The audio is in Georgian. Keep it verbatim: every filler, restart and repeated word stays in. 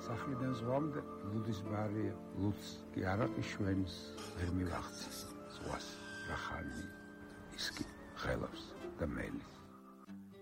სახლიდან ზღვამდე ლუდის ბარი ლუდს კი არაყი შვენს ვერ მივახცეს ზღვას რა ხანი